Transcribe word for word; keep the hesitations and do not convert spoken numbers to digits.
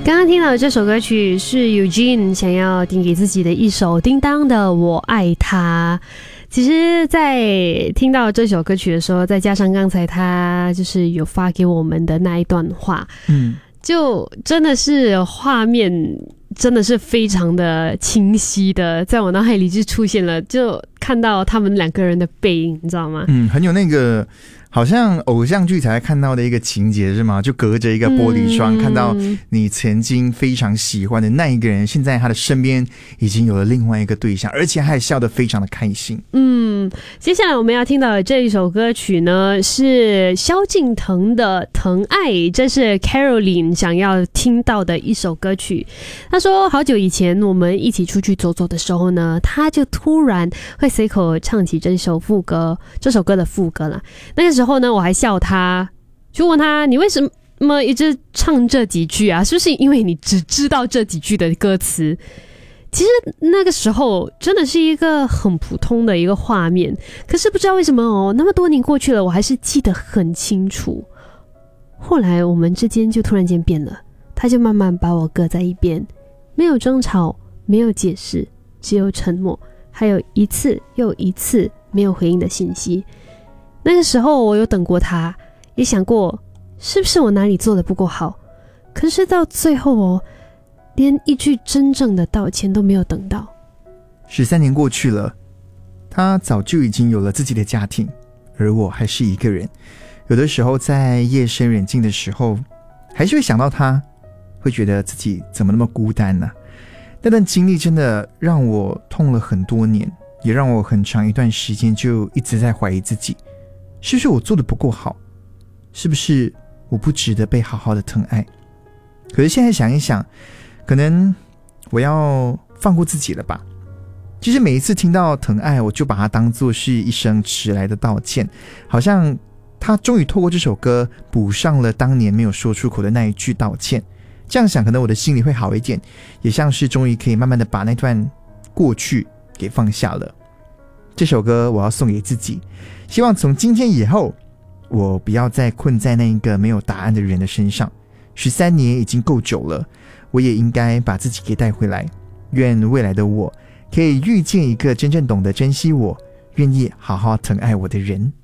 刚刚听到的这首歌曲是 Eugene 想要订给自己的一首叮当的我爱他。其实在听到这首歌曲的时候，再加上刚才他就是有发给我们的那一段话，嗯，就真的是画面真的是非常的清晰的在我脑海里就出现了，就看到他们两个人的背影，你知道吗？ 嗯，很有那个好像偶像剧才看到的一个情节是吗？就隔着一个玻璃窗、嗯、看到你曾经非常喜欢的那一个人，现在他的身边已经有了另外一个对象，而且还笑得非常的开心。 嗯，接下来我们要听到的这一首歌曲呢是萧敬腾的《疼爱》，这是 Caroline 想要听到的一首歌曲。他说好久以前我们一起出去走走的时候呢，他就突然会随口唱起这首副歌，这首歌的副歌啦。那个时候呢我还笑他，就问他你为什么一直唱这几句啊，是不是因为你只知道这几句的歌词？其实那个时候真的是一个很普通的一个画面，可是不知道为什么哦，那么多年过去了我还是记得很清楚。后来我们之间就突然间变了，他就慢慢把我搁在一边，没有争吵，没有解释，只有沉默，还有一次又一次没有回应的信息。那个时候我有等过他，也想过是不是我哪里做得不够好，可是到最后哦，连一句真正的道歉都没有等到。 十三年过去了，他早就已经有了自己的家庭，而我还是一个人。有的时候在夜深人静的时候，还是会想到他，会觉得自己怎么那么孤单呢？那段经历真的让我痛了很多年，也让我很长一段时间就一直在怀疑自己，是不是我做得不够好？是不是我不值得被好好的疼爱？可是现在想一想，可能我要放过自己了吧。其实每一次听到疼爱，我就把它当作是一声迟来的道歉，好像他终于透过这首歌补上了当年没有说出口的那一句道歉。这样想可能我的心里会好一点，也像是终于可以慢慢的把那段过去给放下了。这首歌我要送给自己，希望从今天以后我不要再困在那一个没有答案的人的身上。十三年已经够久了，我也应该把自己给带回来。愿未来的我可以遇见一个真正懂得珍惜我，愿意好好疼爱我的人。